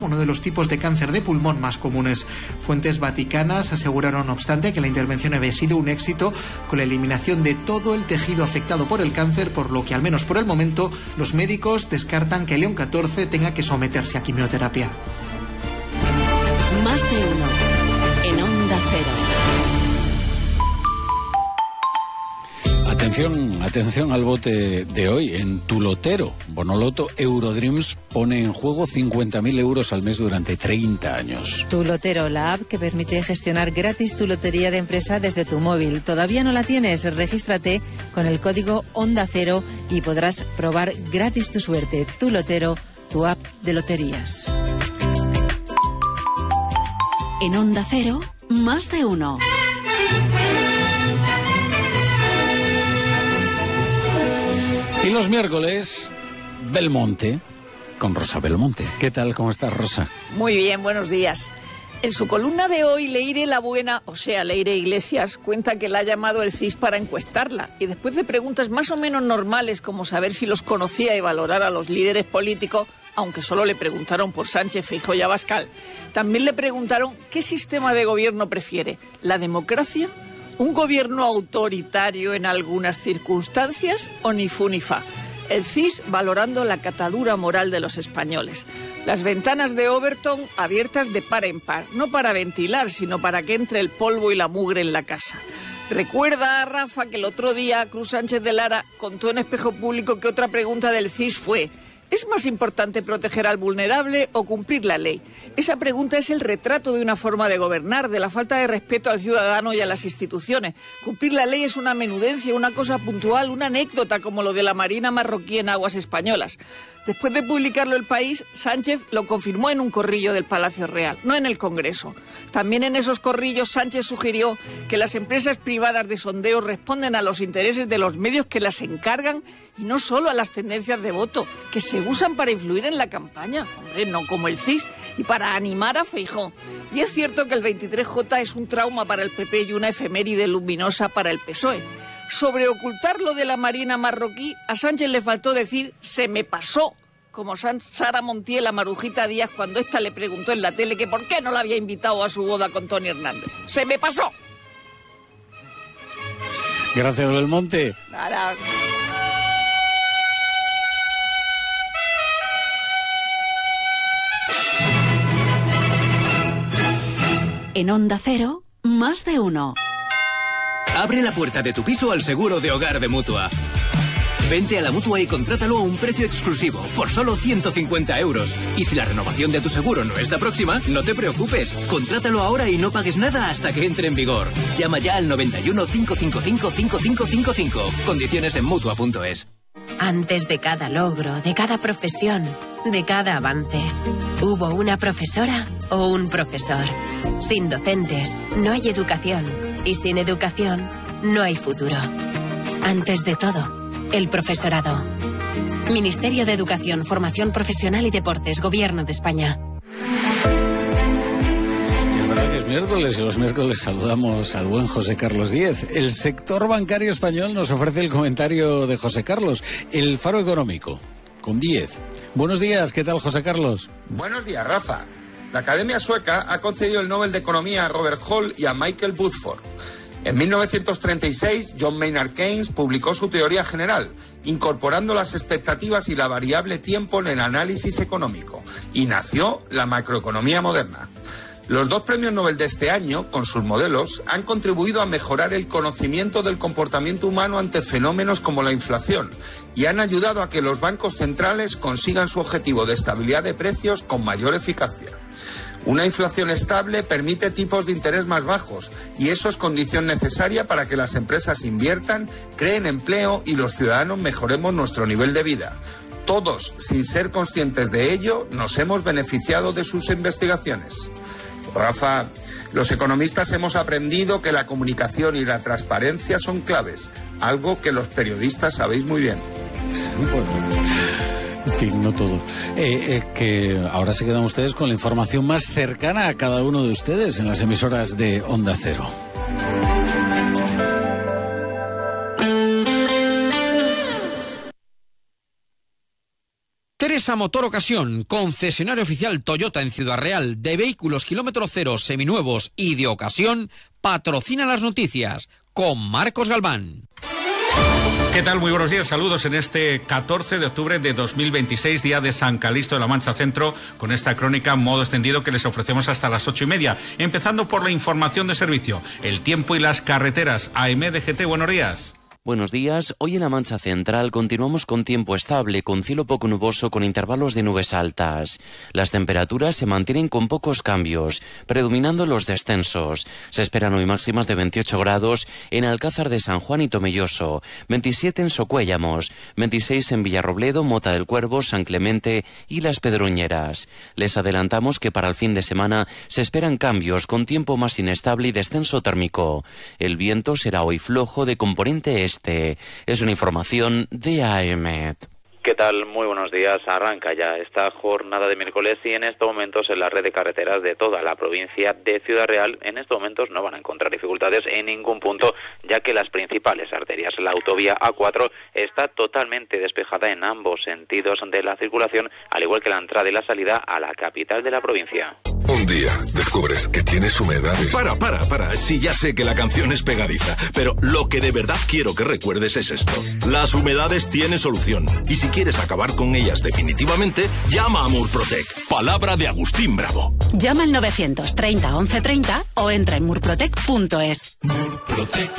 uno de los tipos de cáncer de pulmón más comunes. Fuentes vaticanas aseguraron, no obstante, que la intervención había sido un éxito, con la eliminación de todo el tejido afectado por el cáncer, por lo que, al menos por el momento, los médicos descartan que León XIV tenga que someterse a quimioterapia. Más de uno en Onda Cero. Atención al bote de hoy. En tu lotero, Bonoloto Eurodreams pone en juego 50.000 euros al mes durante 30 años. Tu lotero, la app que permite gestionar gratis tu lotería de empresa desde tu móvil. ¿Todavía no la tienes? Regístrate con el código Onda Cero y podrás probar gratis tu suerte. Tu lotero, tu app de loterías. En Onda Cero, más de uno. Y los miércoles, Belmonte, con Rosa Belmonte. ¿Qué tal? ¿Cómo estás, Rosa? Muy bien, buenos días. En su columna de hoy, Leire la Buena, o sea, Leire Iglesias, cuenta que la ha llamado el CIS para encuestarla. Y después de preguntas más o menos normales, como saber si los conocía y valorar a los líderes políticos, aunque solo le preguntaron por Sánchez, Feijóo y Abascal, también le preguntaron qué sistema de gobierno prefiere, ¿la democracia? ¿Un gobierno autoritario en algunas circunstancias o ni fu ni fa? El CIS valorando la catadura moral de los españoles. Las ventanas de Overton abiertas de par en par, no para ventilar, sino para que entre el polvo y la mugre en la casa. Recuerda, Rafa, que el otro día Cruz Sánchez de Lara contó en Espejo Público que otra pregunta del CIS fue: ¿es más importante proteger al vulnerable o cumplir la ley? Esa pregunta es el retrato de una forma de gobernar, de la falta de respeto al ciudadano y a las instituciones. Cumplir la ley es una menudencia, una cosa puntual, una anécdota como lo de la Marina marroquí en aguas españolas. Después de publicarlo El País, Sánchez lo confirmó en un corrillo del Palacio Real, no en el Congreso. También en esos corrillos Sánchez sugirió que las empresas privadas de sondeo responden a los intereses de los medios que las encargan y no solo a las tendencias de voto, que se usan para influir en la campaña, hombre, no como el CIS, y para animar a Feijóo. Y es cierto que el 23J es un trauma para el PP y una efeméride luminosa para el PSOE. Sobre ocultar lo de la Marina marroquí, a Sánchez le faltó decir «se me pasó», como Sara Montiel a Marujita Díaz cuando ésta le preguntó en la tele que por qué no la había invitado a su boda con Tony Hernández. ¡Se me pasó! Gracias, Belmonte. Nada. En Onda Cero, más de uno. Abre la puerta de tu piso al seguro de hogar de Mutua. Vente a la Mutua y contrátalo a un precio exclusivo, por solo 150 euros. Y si la renovación de tu seguro no es la próxima, no te preocupes. Contrátalo ahora y no pagues nada hasta que entre en vigor. Llama ya al 91 555 5555. Condiciones en Mutua.es. Antes de cada logro, de cada profesión, de cada avance, hubo una profesora o un profesor. Sin docentes, no hay educación. Y sin educación, no hay futuro. Antes de todo, el profesorado. Ministerio de Educación, Formación Profesional y Deportes, Gobierno de España. Es verdad que es miércoles y los miércoles saludamos al buen José Carlos Díez. El sector bancario español nos ofrece el comentario de José Carlos, el Faro Económico, con Díez. Buenos días, ¿qué tal, José Carlos? Buenos días, Rafa. La Academia Sueca ha concedido el Nobel de Economía a Robert Hall y a Michael Woodford. En 1936, John Maynard Keynes publicó su teoría general, incorporando las expectativas y la variable tiempo en el análisis económico, y nació la macroeconomía moderna. Los dos premios Nobel de este año, con sus modelos, han contribuido a mejorar el conocimiento del comportamiento humano ante fenómenos como la inflación y han ayudado a que los bancos centrales consigan su objetivo de estabilidad de precios con mayor eficacia. Una inflación estable permite tipos de interés más bajos y eso es condición necesaria para que las empresas inviertan, creen empleo y los ciudadanos mejoremos nuestro nivel de vida. Todos, sin ser conscientes de ello, nos hemos beneficiado de sus investigaciones. Rafa, los economistas hemos aprendido que la comunicación y la transparencia son claves, algo que los periodistas sabéis muy bien. En fin, no todo. Que ahora se quedan ustedes con la información más cercana a cada uno de ustedes en las emisoras de Onda Cero. Tresa Motor Ocasión, concesionario oficial Toyota en Ciudad Real, de vehículos kilómetro cero, seminuevos y de ocasión, patrocina las noticias con Marcos Galván. ¿Qué tal? Muy buenos días, saludos en este 14 de octubre de 2026, día de San Calixto de la Mancha Centro, con esta crónica modo extendido que les ofrecemos hasta las 8:30, empezando por la información de servicio, el tiempo y las carreteras. AMDGT, buenos días. Buenos días. Hoy en la Mancha Central continuamos con tiempo estable, con cielo poco nuboso con intervalos de nubes altas. Las temperaturas se mantienen con pocos cambios, predominando los descensos. Se esperan hoy máximas de 28 grados en Alcázar de San Juan y Tomelloso, 27 en Socuéllamos, 26 en Villarrobledo, Mota del Cuervo, San Clemente y Las Pedroñeras. Les adelantamos que para el fin de semana se esperan cambios con tiempo más inestable y descenso térmico. El viento será hoy flojo de componente es una información de AEMET. ¿Qué tal? Muy buenos días. Arranca ya esta jornada de miércoles y en estos momentos en la red de carreteras de toda la provincia de Ciudad Real en estos momentos no van a encontrar dificultades en ningún punto, ya que las principales arterias, la autovía A4 está totalmente despejada en ambos sentidos de la circulación, al igual que la entrada y la salida a la capital de la provincia. Un día descubres que tienes humedades. Para. Sí, ya sé que la canción es pegadiza, pero lo que de verdad quiero que recuerdes es esto. Las humedades tienen solución. Y si quieres acabar con ellas definitivamente, llama a Murprotec. Palabra de Agustín Bravo. Llama al 930 1130 o entra en murprotec.es. Murprotec.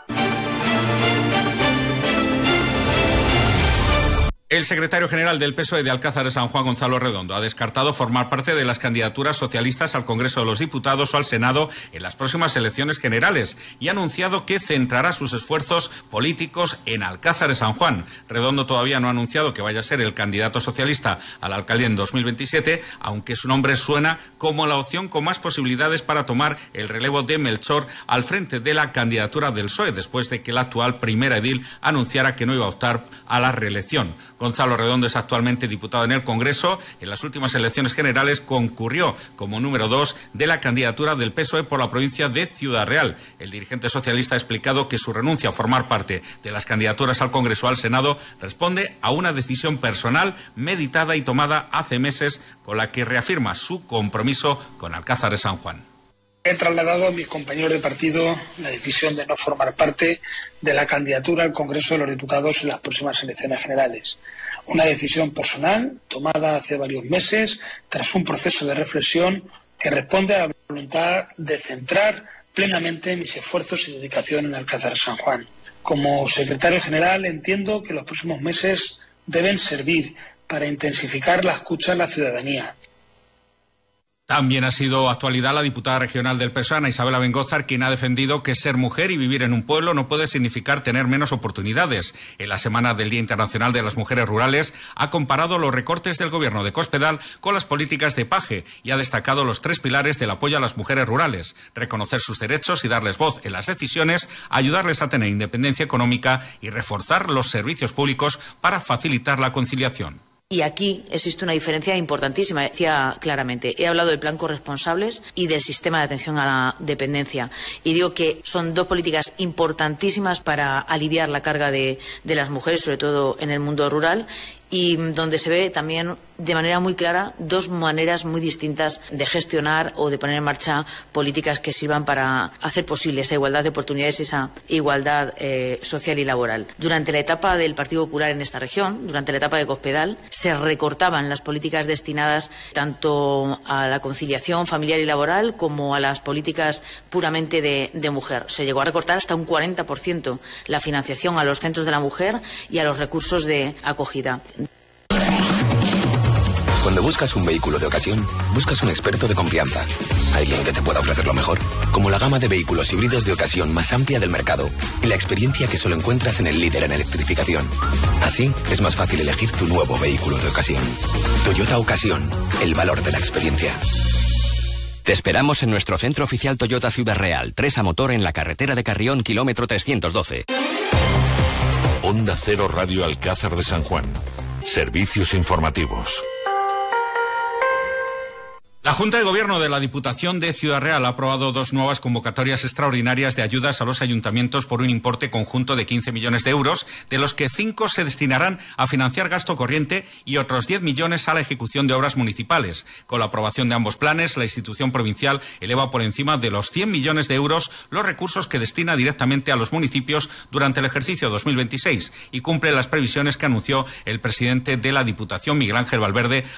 El secretario general del PSOE de Alcázar de San Juan, Gonzalo Redondo, ha descartado formar parte de las candidaturas socialistas al Congreso de los Diputados o al Senado en las próximas elecciones generales y ha anunciado que centrará sus esfuerzos políticos en Alcázar de San Juan. Redondo todavía no ha anunciado que vaya a ser el candidato socialista a la alcaldía en 2027, aunque su nombre suena como la opción con más posibilidades para tomar el relevo de Melchor al frente de la candidatura del PSOE, después de que el actual primer edil anunciara que no iba a optar a la reelección. Gonzalo Redondo es actualmente diputado en el Congreso. En las últimas elecciones generales concurrió como número 2 de la candidatura del PSOE por la provincia de Ciudad Real. El dirigente socialista ha explicado que su renuncia a formar parte de las candidaturas al Congreso o al Senado responde a una decisión personal meditada y tomada hace meses, con la que reafirma su compromiso con Alcázar de San Juan. He trasladado a mis compañeros de partido la decisión de no formar parte de la candidatura al Congreso de los Diputados en las próximas elecciones generales. Una decisión personal tomada hace varios meses tras un proceso de reflexión que responde a la voluntad de centrar plenamente mis esfuerzos y dedicación en Alcázar de San Juan. Como secretario general entiendo que los próximos meses deben servir para intensificar la escucha a la ciudadanía. También ha sido actualidad la diputada regional del PSOE, Ana Isabel Bengózar, quien ha defendido que ser mujer y vivir en un pueblo no puede significar tener menos oportunidades. En la semana del Día Internacional de las Mujeres Rurales ha comparado los recortes del gobierno de Cospedal con las políticas de Paje y ha destacado los 3 pilares del apoyo a las mujeres rurales: reconocer sus derechos y darles voz en las decisiones, ayudarles a tener independencia económica y reforzar los servicios públicos para facilitar la conciliación. Y aquí existe una diferencia importantísima, decía claramente. He hablado del plan corresponsables y del sistema de atención a la dependencia. Y digo que son 2 políticas importantísimas para aliviar la carga de las mujeres, sobre todo en el mundo rural, y donde se ve también de manera muy clara 2 maneras muy distintas de gestionar o de poner en marcha políticas que sirvan para hacer posible esa igualdad de oportunidades, esa igualdad social y laboral. Durante la etapa del Partido Popular en esta región, durante la etapa de Cospedal, se recortaban las políticas destinadas tanto a la conciliación familiar y laboral como a las políticas puramente de mujer. Se llegó a recortar hasta un 40% la financiación a los centros de la mujer y a los recursos de acogida. Cuando buscas un vehículo de ocasión, buscas un experto de confianza. Alguien que te pueda ofrecer lo mejor, como la gama de vehículos híbridos de ocasión más amplia del mercado y la experiencia que solo encuentras en el líder en electrificación. Así, es más fácil elegir tu nuevo vehículo de ocasión. Toyota Ocasión, el valor de la experiencia. Te esperamos en nuestro centro oficial Toyota Ciudad Real, Tresa Motor en la carretera de Carrión, kilómetro 312. Onda Cero Radio Alcázar de San Juan. Servicios informativos. La Junta de Gobierno de la Diputación de Ciudad Real ha aprobado 2 nuevas convocatorias extraordinarias de ayudas a los ayuntamientos por un importe conjunto de 15 millones de euros, de los que 5 se destinarán a financiar gasto corriente y otros 10 millones a la ejecución de obras municipales. Con la aprobación de ambos planes, la institución provincial eleva por encima de los 100 millones de euros los recursos que destina directamente a los municipios durante el ejercicio 2026 y cumple las previsiones que anunció el presidente de la Diputación, Miguel Ángel Valverde,